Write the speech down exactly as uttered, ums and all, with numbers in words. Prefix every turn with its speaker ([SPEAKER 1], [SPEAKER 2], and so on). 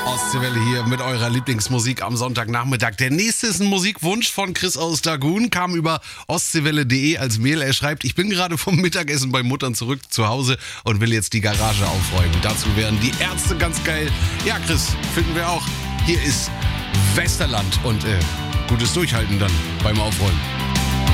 [SPEAKER 1] Ostseewelle hier mit eurer Lieblingsmusik am Sonntagnachmittag. Der nächste ist ein Musikwunsch von Chris aus Dagun, kam über ostseewelle punkt de als Mail. Er schreibt, ich bin gerade vom Mittagessen bei Muttern zurück zu Hause und will jetzt die Garage aufräumen. Dazu wären die Ärzte ganz geil. Ja, Chris, finden wir auch. Hier ist Westerland und äh, gutes Durchhalten dann beim Aufräumen.